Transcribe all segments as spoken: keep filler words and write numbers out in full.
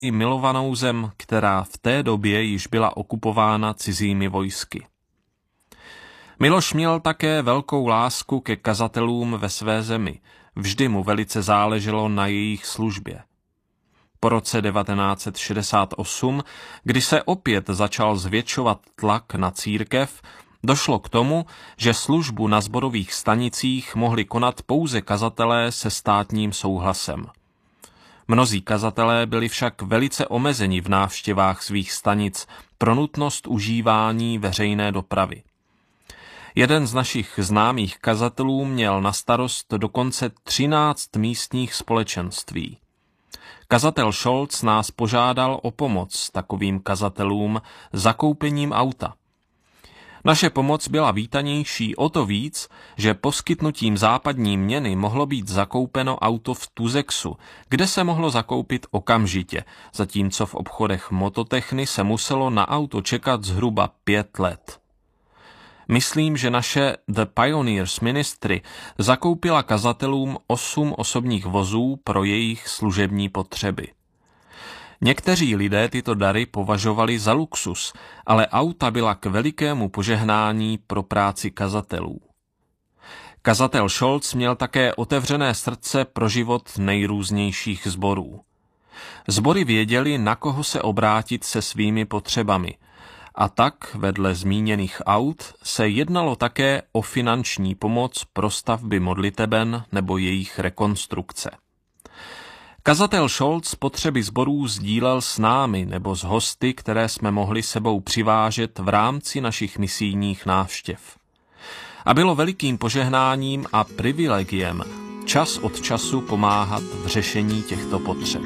i milovanou zem, která v té době již byla okupována cizími vojsky. Miloš měl také velkou lásku ke kazatelům ve své zemi. Vždy mu velice záleželo na jejich službě. Po roce devatenáct set šedesát osm, kdy se opět začal zvětšovat tlak na církev, došlo k tomu, že službu na sborových stanicích mohli konat pouze kazatelé se státním souhlasem. Mnozí kazatelé byli však velice omezeni v návštěvách svých stanic pro nutnost užívání veřejné dopravy. Jeden z našich známých kazatelů měl na starost dokonce třináct místních společenství. Kazatel Scholz nás požádal o pomoc takovým kazatelům zakoupením auta. Naše pomoc byla vítanější o to víc, že poskytnutím západní měny mohlo být zakoupeno auto v Tuzexu, kde se mohlo zakoupit okamžitě, zatímco v obchodech Mototechny se muselo na auto čekat zhruba pět let. Myslím, že naše The Pioneers Ministry zakoupila kazatelům osm osobních vozů pro jejich služební potřeby. Někteří lidé tyto dary považovali za luxus, ale auta byla k velikému požehnání pro práci kazatelů. Kazatel Scholz měl také otevřené srdce pro život nejrůznějších sborů. Sbory věděli, na koho se obrátit se svými potřebami, a tak vedle zmíněných aut se jednalo také o finanční pomoc pro stavby modliteben nebo jejich rekonstrukce. Kazatel Scholz potřeby sborů sdílel s námi nebo s hosty, které jsme mohli sebou přivážet v rámci našich misijních návštěv. A bylo velikým požehnáním a privilegiem čas od času pomáhat v řešení těchto potřeb.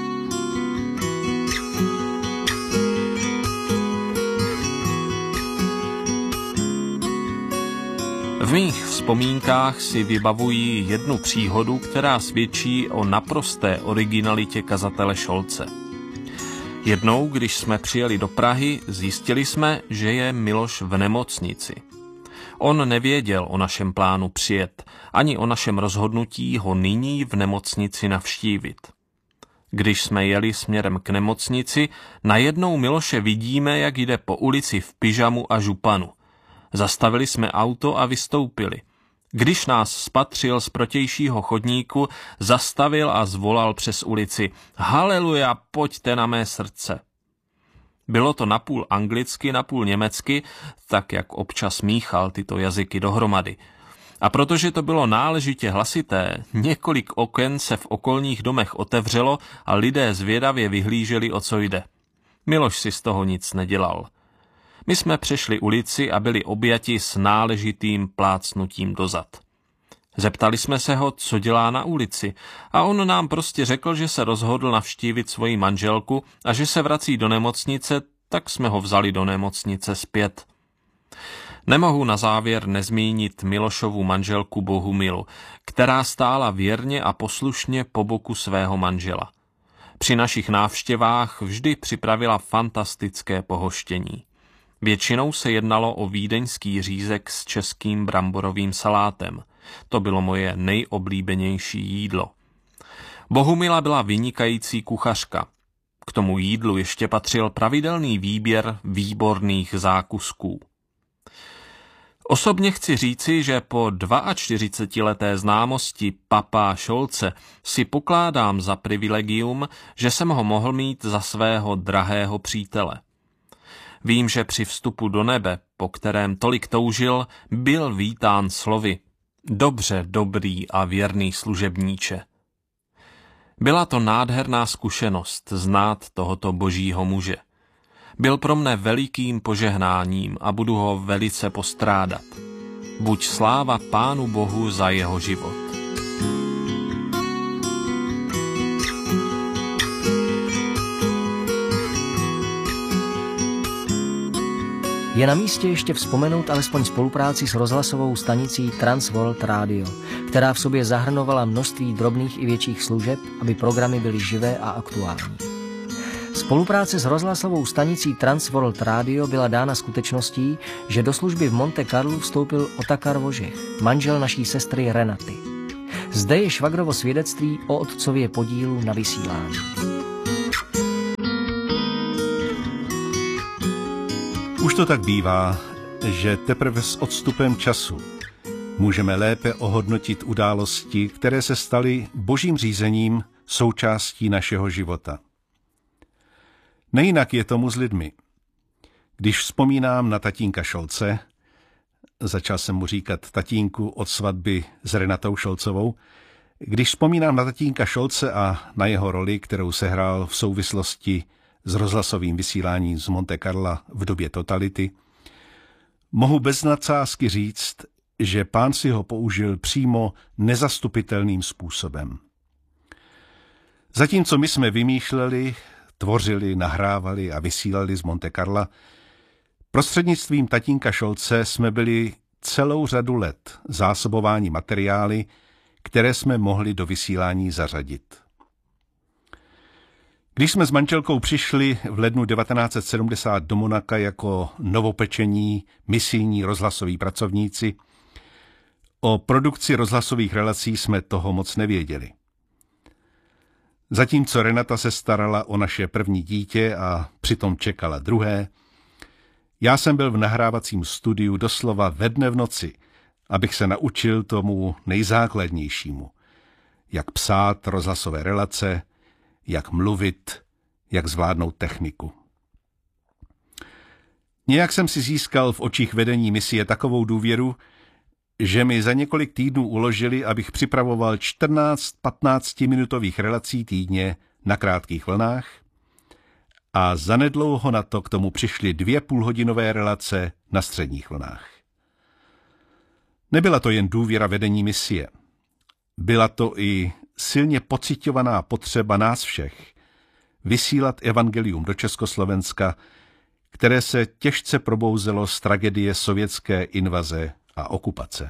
V mých vzpomínkách si vybavuji jednu příhodu, která svědčí o naprosté originalitě kazatele Scholze. Jednou, když jsme přijeli do Prahy, zjistili jsme, že je Miloš v nemocnici. On nevěděl o našem plánu přijet, ani o našem rozhodnutí ho nyní v nemocnici navštívit. Když jsme jeli směrem k nemocnici, najednou Miloše vidíme, jak jde po ulici v pyžamu a županu. Zastavili jsme auto a vystoupili. Když nás spatřil z protějšího chodníku, zastavil a zvolal přes ulici: Haleluja, pojďte na mé srdce. Bylo to napůl anglicky, napůl německy, tak jak občas míchal tyto jazyky dohromady. A protože to bylo náležitě hlasité, několik oken se v okolních domech otevřelo a lidé zvědavě vyhlíželi, o co jde. Miloš si z toho nic nedělal. My jsme přešli ulici a byli objati s náležitým plácnutím dozad. Zeptali jsme se ho, co dělá na ulici, a on nám prostě řekl, že se rozhodl navštívit svoji manželku a že se vrací do nemocnice, tak jsme ho vzali do nemocnice zpět. Nemohu na závěr nezmínit Milošovu manželku Bohumilu, která stála věrně a poslušně po boku svého manžela. Při našich návštěvách vždy připravila fantastické pohoštění. Většinou se jednalo o vídeňský řízek s českým bramborovým salátem. To bylo moje nejoblíbenější jídlo. Bohumila byla vynikající kuchařka. K tomu jídlu ještě patřil pravidelný výběr výborných zákusků. Osobně chci říci, že po čtyřicetileté známosti papa Scholze si pokládám za privilegium, že jsem ho mohl mít za svého drahého přítele. Vím, že při vstupu do nebe, po kterém tolik toužil, byl vítán slovy: Dobře, dobrý a věrný služebníče. Byla to nádherná zkušenost znát tohoto božího muže. Byl pro mne velikým požehnáním a budu ho velice postrádat. Buď sláva Pánu Bohu za jeho život. Je na místě ještě vzpomenout alespoň spolupráci s rozhlasovou stanicí Transworld Radio, která v sobě zahrnovala množství drobných i větších služeb, aby programy byly živé a aktuální. Spolupráce s rozhlasovou stanicí Transworld Radio byla dána skutečností, že do služby v Monte Carlu vstoupil Otakar Vožech, manžel naší sestry Renaty. Zde je švagrovo svědectví o otcově podílu na vysílání. Už to tak bývá, že teprve s odstupem času můžeme lépe ohodnotit události, které se staly božím řízením součástí našeho života. Nejinak je tomu s lidmi. Když vzpomínám na tatínka Šolce, začal jsem mu říkat tatínku od svatby s Renatou Šolcovou, když vzpomínám na tatínka Šolce a na jeho roli, kterou sehrál v souvislosti s rozhlasovým vysíláním z Monte Carla v době totality, mohu bez nadsázky říct, že Pán si ho použil přímo nezastupitelným způsobem. Zatímco my jsme vymýšleli, tvořili, nahrávali a vysílali z Monte Carla, prostřednictvím tatínka Šolce jsme byli celou řadu let zásobováni materiály, které jsme mohli do vysílání zařadit. Když jsme s manželkou přišli v lednu devatenáct set sedmdesát do Monaka jako novopečení misijní rozhlasoví pracovníci, o produkci rozhlasových relací jsme toho moc nevěděli. Zatímco Renata se starala o naše první dítě a přitom čekala druhé, já jsem byl v nahrávacím studiu doslova ve dne v noci, abych se naučil tomu nejzákladnějšímu, jak psát rozhlasové relace, jak mluvit, jak zvládnout techniku. Nějak jsem si získal v očích vedení misie takovou důvěru, že mi za několik týdnů uložili, abych připravoval čtrnáct patnáctiminutových relací týdně na krátkých vlnách a zanedlouho na to k tomu přišly dvě půlhodinové relace na středních vlnách. Nebyla to jen důvěra vedení misie. Byla to i silně pociťovaná potřeba nás všech vysílat evangelium do Československa, které se těžce probouzelo z tragédie sovětské invaze a okupace.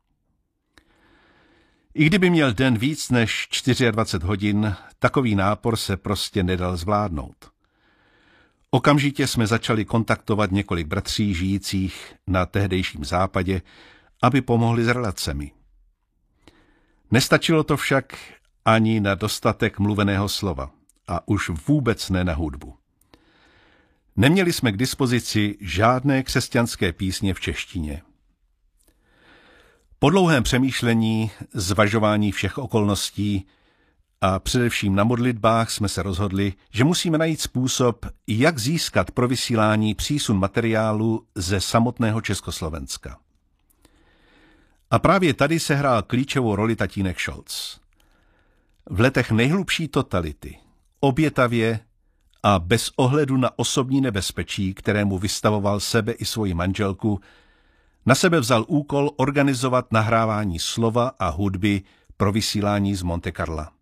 I kdyby měl den víc než dvacet čtyři hodin, takový nápor se prostě nedal zvládnout. Okamžitě jsme začali kontaktovat několik bratří žijících na tehdejším západě, aby pomohli s relacemi. Nestačilo to však ani na dostatek mluveného slova a už vůbec ne na hudbu. Neměli jsme k dispozici žádné křesťanské písně v češtině. Po dlouhém přemýšlení, zvažování všech okolností a především na modlitbách jsme se rozhodli, že musíme najít způsob, jak získat pro vysílání přísun materiálu ze samotného Československa. A právě tady sehrál klíčovou roli tatínek Šolc. V letech nejhlubší totality, obětavě a bez ohledu na osobní nebezpečí, kterému vystavoval sebe i svoji manželku, na sebe vzal úkol organizovat nahrávání slova a hudby pro vysílání z Monte Carla.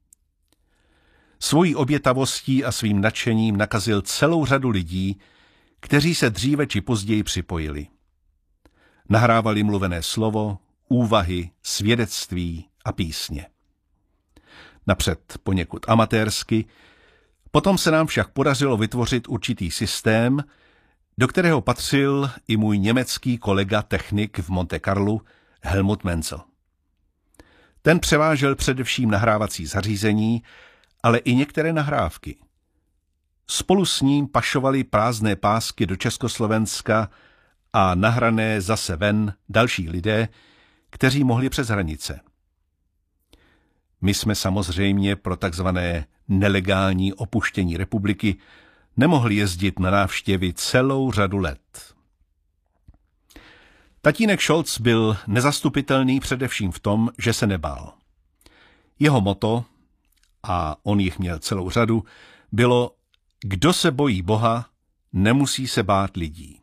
Svojí obětavostí a svým nadšením nakazil celou řadu lidí, kteří se dříve či později připojili. Nahrávali mluvené slovo, úvahy, svědectví a písně. Napřed poněkud amatérsky, potom se nám však podařilo vytvořit určitý systém, do kterého patřil i můj německý kolega technik v Monte Carlu Helmut Menzel. Ten převážel především nahrávací zařízení, ale i některé nahrávky. Spolu s ním pašovali prázdné pásky do Československa a nahrané zase ven další lidé, kteří mohli přes hranice. My jsme samozřejmě pro takzvané nelegální opuštění republiky nemohli jezdit na návštěvy celou řadu let. Tatínek Šolc byl nezastupitelný především v tom, že se nebál. Jeho motto, a on jich měl celou řadu, bylo: kdo se bojí Boha, nemusí se bát lidí.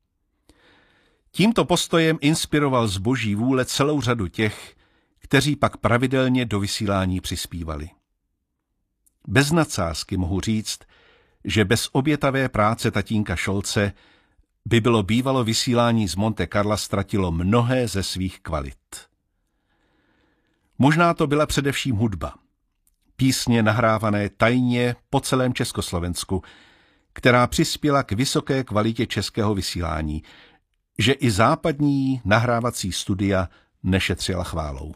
Tímto postojem inspiroval z boží vůle celou řadu těch, kteří pak pravidelně do vysílání přispívali. Bez nadsázky mohu říct, že bez obětavé práce tatínka Šolce by bylo bývalo vysílání z Monte Carla ztratilo mnohé ze svých kvalit. Možná to byla především hudba. Písně nahrávané tajně po celém Československu, která přispěla k vysoké kvalitě českého vysílání, že i západní nahrávací studia nešetřila chválou.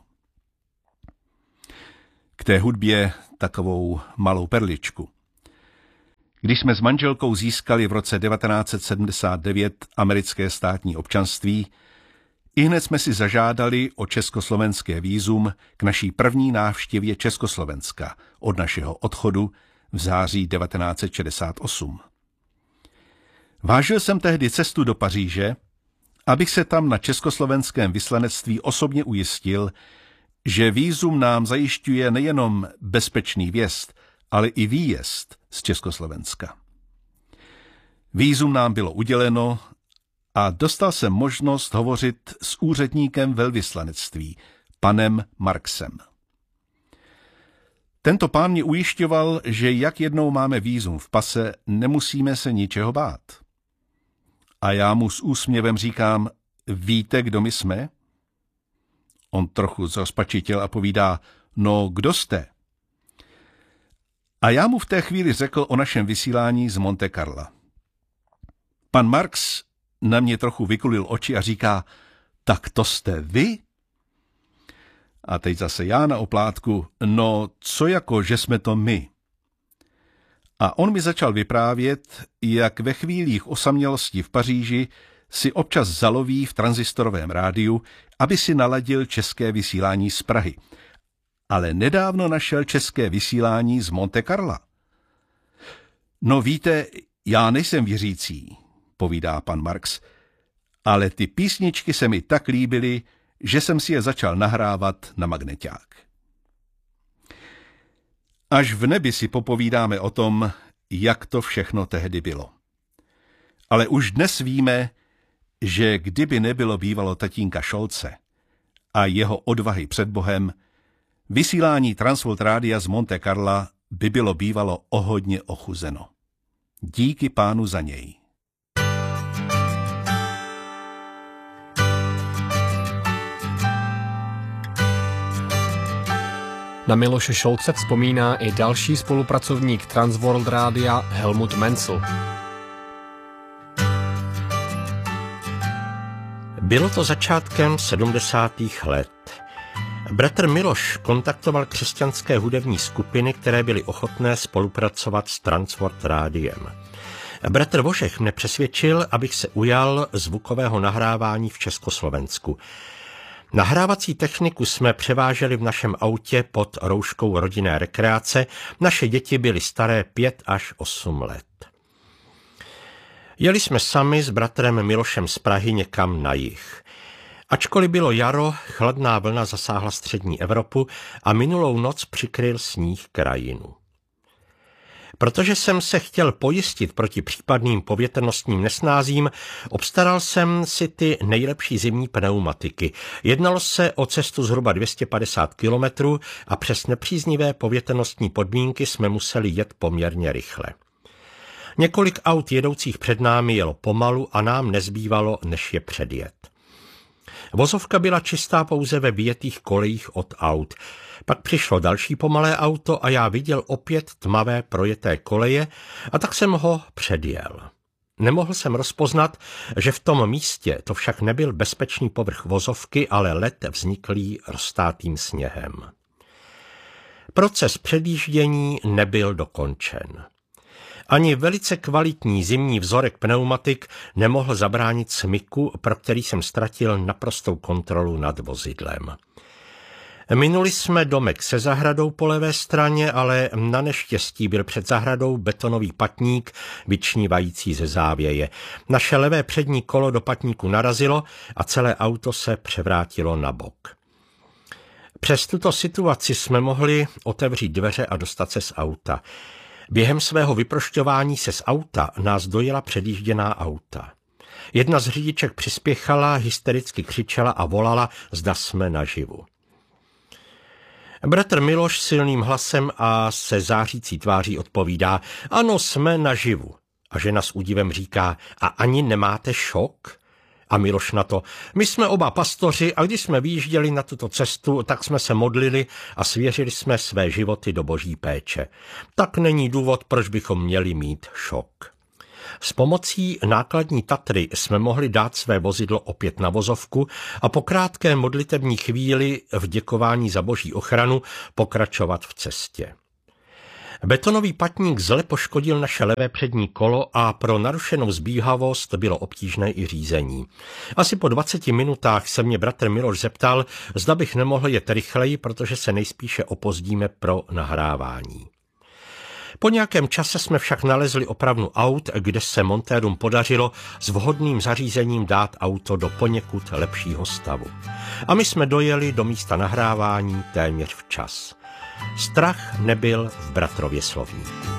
K té hudbě takovou malou perličku. Když jsme s manželkou získali v roce devatenáct set sedmdesát devět americké státní občanství, ihned jsme si zažádali o československé vízum k naší první návštěvě Československa od našeho odchodu v září devatenáct set šedesát osm. Vážil jsem tehdy cestu do Paříže, abych se tam na československém vyslanectví osobně ujistil, že vízum nám zajišťuje nejenom bezpečný vjezd, ale i výjezd z Československa. Vízum nám bylo uděleno a dostal jsem možnost hovořit s úředníkem velvyslanectví, panem Marksem. Tento pán mě ujišťoval, že jak jednou máme vízum v pase, nemusíme se ničeho bát. A já mu s úsměvem říkám, víte, kdo my jsme? On trochu zrozpačitěl a povídá, no kdo jste? A já mu v té chvíli řekl o našem vysílání z Monte Carla. Pan Marks na mě trochu vykulil oči a říká, tak to jste vy? A teď zase já na oplátku, no co jako, že jsme to my? A on mi začal vyprávět, jak ve chvílích osamělosti v Paříži si občas zaloví v tranzistorovém rádiu, aby si naladil české vysílání z Prahy. Ale nedávno našel české vysílání z Monte Carla. No víte, já nejsem věřící, povídá pan Marks, ale ty písničky se mi tak líbily, že jsem si je začal nahrávat na magneťák. Až v nebi si popovídáme o tom, jak to všechno tehdy bylo. Ale už dnes víme, že kdyby nebylo bývalo tatínka Šolce a jeho odvahy před Bohem, vysílání Transworld Rádia z Monte Carla by bylo bývalo o hodně ochuzeno. Díky pánu za něj. Na Miloše Šolce vzpomíná i další spolupracovník Transworld Rádia Helmut Menzel. Bylo to začátkem sedmdesátých let. Bratr Miloš kontaktoval křesťanské hudební skupiny, které byly ochotné spolupracovat s Transworld Rádiem. Bratr Vošech mne přesvědčil, abych se ujal zvukového nahrávání v Československu. Nahrávací techniku jsme převáželi v našem autě pod rouškou rodinné rekreace. Naše děti byly staré pět až osm let. Jeli jsme sami s bratrem Milošem z Prahy někam na jih. Ačkoliv bylo jaro, chladná vlna zasáhla střední Evropu a minulou noc přikryl sníh krajinu. Protože jsem se chtěl pojistit proti případným povětrnostním nesnázím, obstaral jsem si ty nejlepší zimní pneumatiky. Jednalo se o cestu zhruba dvě stě padesát kilometrů a přes nepříznivé povětrnostní podmínky jsme museli jet poměrně rychle. Několik aut jedoucích před námi jelo pomalu a nám nezbývalo, než je předjet. Vozovka byla čistá pouze ve vyjetých kolejích od aut. Pak přišlo další pomalé auto a já viděl opět tmavé projeté koleje a tak jsem ho předjel. Nemohl jsem rozpoznat, že v tom místě to však nebyl bezpečný povrch vozovky, ale led vzniklý roztátým sněhem. Proces předjíždění nebyl dokončen. Ani velice kvalitní zimní vzorek pneumatik nemohl zabránit smyku, pro který jsem ztratil naprostou kontrolu nad vozidlem. Minuli jsme domek se zahradou po levé straně, ale na neštěstí byl před zahradou betonový patník vyčnívající ze závěje. Naše levé přední kolo do patníku narazilo a celé auto se převrátilo na bok. Přes tuto situaci jsme mohli otevřít dveře a dostat se z auta. Během svého vyprošťování se z auta nás dojela předjížděná auta. Jedna z řidiček přispěchala, hystericky křičela a volala, zda jsme naživu. Bratr Miloš silným hlasem a se zářící tváří odpovídá, ano, jsme naživu. A žena s údivem říká, a ani nemáte šok? A Miloš na to, my jsme oba pastoři a když jsme vyjížděli na tuto cestu, tak jsme se modlili a svěřili jsme své životy do boží péče. Tak není důvod, proč bychom měli mít šok. S pomocí nákladní Tatry jsme mohli dát své vozidlo opět na vozovku a po krátké modlitební chvíli v děkování za boží ochranu pokračovat v cestě. Betonový patník zle poškodil naše levé přední kolo a pro narušenou zbíhavost bylo obtížné i řízení. Asi po dvaceti minutách se mě bratr Miloš zeptal, zda bych nemohl jet rychleji, protože se nejspíše opozdíme pro nahrávání. Po nějakém čase jsme však nalezli opravnu aut, kde se montérům podařilo s vhodným zařízením dát auto do poněkud lepšího stavu. A my jsme dojeli do místa nahrávání téměř včas. Strach nebyl v bratrově slovníku.